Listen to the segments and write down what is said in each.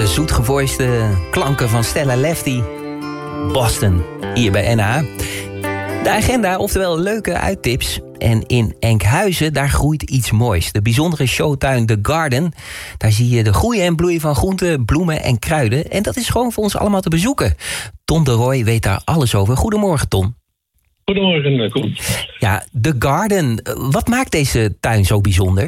De zoetgevoiste klanken van Stella Lefty. Boston, hier bij NH. De agenda, oftewel leuke uittips. En in Enkhuizen, daar groeit iets moois. De bijzondere showtuin The Garden. Daar zie je de groei en bloei van groenten, bloemen en kruiden. En dat is gewoon voor ons allemaal te bezoeken. Ton de Rooij weet daar alles over. Goedemorgen, Ton. Goedemorgen, Koen. Ja, The Garden. Wat maakt deze tuin zo bijzonder?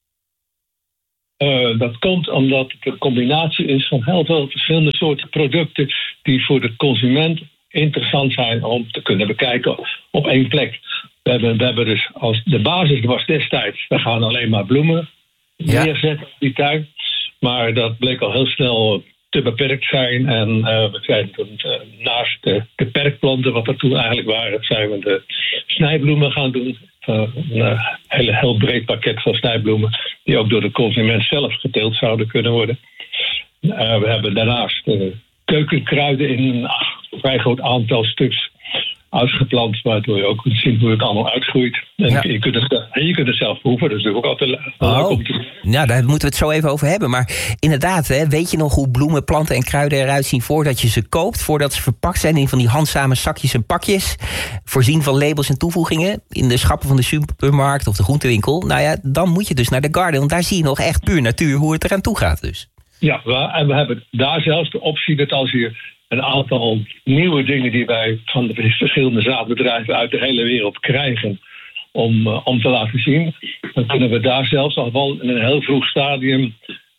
Dat komt omdat het een combinatie is van heel veel verschillende soorten producten die voor de consument interessant zijn om te kunnen bekijken op één plek. We hebben dus als de basis was destijds, we gaan alleen maar bloemen neerzetten op die tuin. Maar dat bleek al heel snel te beperkt zijn. En we zijn toen naast de perkplanten, wat er toen eigenlijk waren, zijn we de snijbloemen gaan doen. Een heel breed pakket van snijbloemen die ook door de consument zelf geteeld zouden kunnen worden. We hebben daarnaast keukenkruiden in een vrij groot aantal stuks uitgeplant, waardoor je ook kunt zien hoe het allemaal uitgroeit. En je kunt het zelf proeven, dus dat is ook altijd leuk om te doen. Ja, daar moeten we het zo even over hebben. Maar inderdaad, weet je nog hoe bloemen, planten en kruiden eruit zien voordat je ze koopt? Voordat ze verpakt zijn in van die handzame zakjes en pakjes? Voorzien van labels en toevoegingen in de schappen van de supermarkt of de groentewinkel? Nou ja, dan moet je dus naar de Garden, want daar zie je nog echt puur natuur hoe het eraan toe gaat dus. Ja, en we hebben daar zelfs de optie dat als je een aantal nieuwe dingen die wij van de verschillende zaadbedrijven uit de hele wereld krijgen om te laten zien, dan kunnen we daar zelfs al wel in een heel vroeg stadium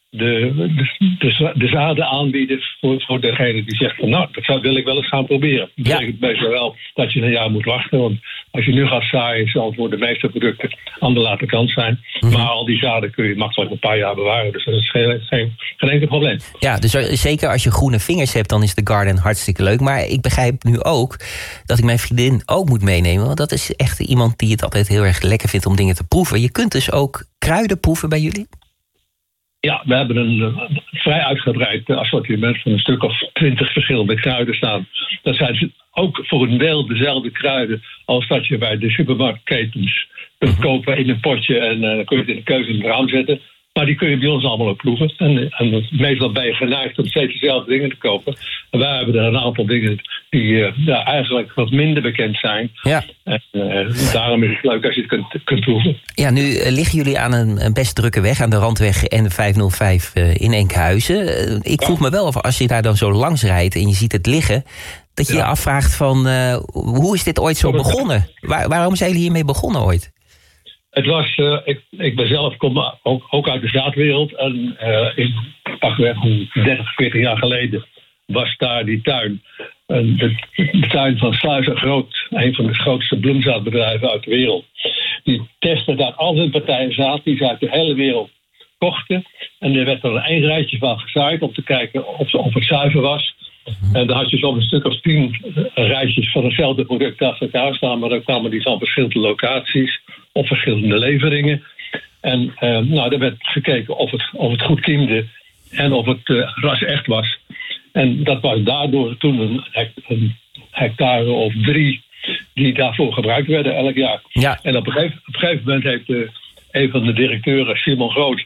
de zaden aanbieden voor degene die zegt van dat wil ik wel eens gaan proberen. Dat betekent best wel dat je een jaar moet wachten, want als je nu gaat zaaien zal het voor de meeste producten aan de late kant zijn. Maar al die zaden kun je makkelijk een paar jaar bewaren, dus dat is geen enkel probleem. Ja, dus zeker als je groene vingers hebt, dan is de Garden hartstikke leuk. Maar ik begrijp nu ook dat ik mijn vriendin ook moet meenemen, want dat is echt iemand die het altijd heel erg lekker vindt om dingen te proeven. Je kunt dus ook kruiden proeven bij jullie? Ja, we hebben een vrij uitgebreid assortiment van een stuk of 20 verschillende kruiden staan. Dat zijn ook voor een deel dezelfde kruiden als dat je bij de supermarktketens kunt kopen in een potje en dan kun je het in de keuken in het raam zetten. Maar die kun je bij ons allemaal ook proeven. En meestal ben je geneigd om steeds dezelfde dingen te kopen. En wij hebben er een aantal dingen die eigenlijk wat minder bekend zijn. Ja. En daarom is het leuk als je het kunt proeven. Ja, nu liggen jullie aan een best drukke weg, aan de Randweg N505 in Enkhuizen. Ik vroeg me wel of als je daar dan zo langs rijdt en je ziet het liggen, dat je je afvraagt van hoe is dit ooit zo begonnen? Waarom zijn jullie hiermee begonnen ooit? Het was, ik ben zelf kom ook uit de zaadwereld. En in pakweg 30, 40 jaar geleden was daar die tuin. De tuin van Sluis en Groot, een van de grootste bloemzaadbedrijven uit de wereld. Die testen daar al hun partijen zaad die ze uit de hele wereld kochten. En er werd er een rijtje van gezaaid om te kijken of het zuiver was. En dan had je zo'n stuk of 10 rijtjes van hetzelfde product achter elkaar staan. Maar dan kwamen die van verschillende locaties of verschillende leveringen. En er werd gekeken of het goed kiemde en of het ras echt was. En dat was daardoor toen een hectare of 3 die daarvoor gebruikt werden elk jaar. Ja. En op een gegeven moment heeft een van de directeuren, Simon Groot,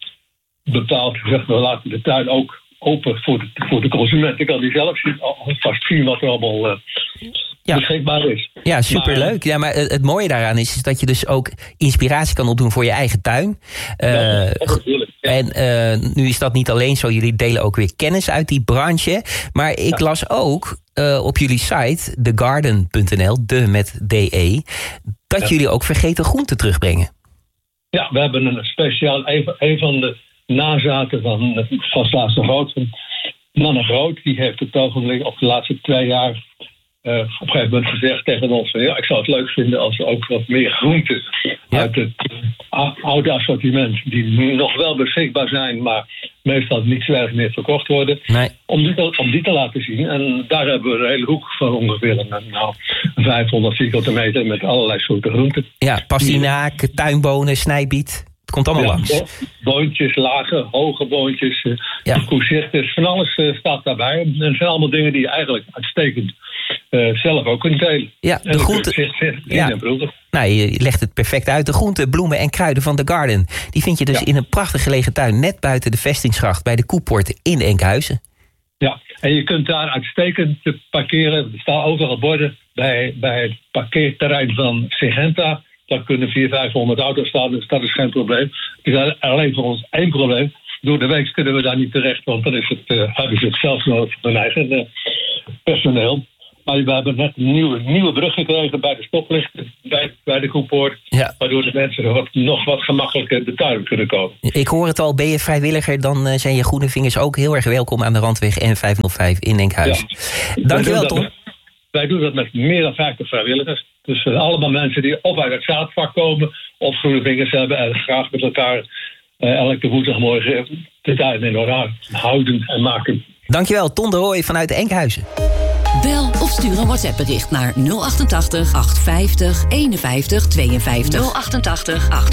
bepaald gezegd, we laten de tuin ook open voor de consument. Ik kan die zelf vast zien wat er allemaal beschikbaar is. Ja, superleuk. Maar het mooie daaraan is dat je dus ook inspiratie kan opdoen voor je eigen tuin. Natuurlijk. Ja. En nu is dat niet alleen zo. Jullie delen ook weer kennis uit die branche. Maar ik las ook op jullie site, thegarden.nl, met DE, dat jullie ook vergeten groenten terugbrengen. Ja, we hebben een speciaal, een van de nazaten van Slaas de Groot, van Nanne Groot, die heeft het ogenblik op de laatste 2 jaar op een gegeven moment gezegd tegen ons van ik zou het leuk vinden als er ook wat meer groenten uit het oude assortiment, die nu nog wel beschikbaar zijn, maar meestal niet zo erg meer verkocht worden, om die te laten zien. En daar hebben we een hele hoek van ongeveer 500 vierkante meter met allerlei soorten groenten. Ja, pastinaak, tuinbonen, snijbiet. Het komt allemaal langs. Boontjes, lage, hoge boontjes, courgettes, van alles staat daarbij. En het zijn allemaal dingen die je eigenlijk uitstekend zelf ook kunt delen. Ja, de groenten. Nou, je legt het perfect uit. De groenten, bloemen en kruiden van The Garden. Die vind je dus in een prachtig gelegen tuin net buiten de vestingsgracht bij de Koepoort in Enkhuizen. Ja, en je kunt daar uitstekend parkeren. Er staan overal borden bij het parkeerterrein van Syngenta. Daar kunnen 400-500 auto's staan, dus dat is geen probleem. Het is alleen voor ons één probleem. Door de week kunnen we daar niet terecht, want dan is hebben ze het zelfs nodig voor hun eigen personeel. Maar we hebben net een nieuwe brug gekregen bij de stoplichten, bij de Koepoort. Ja. Waardoor de mensen nog wat gemakkelijker de tuin kunnen komen. Ik hoor het al, ben je vrijwilliger, dan zijn je groene vingers ook heel erg welkom aan de Randweg N505 in Enkhuizen. Ja. Dankjewel, Ton. Wij doen dat met meer dan 50 vrijwilligers. Dus allemaal mensen die of uit het zaadvak komen of groene vingers hebben en graag met elkaar elke woensdagmorgen de tuin in orde houden en maken. Dankjewel, Ton de Rooij vanuit Enkhuizen. Bel of stuur een WhatsApp-bericht naar 088 850 51 52. 088 8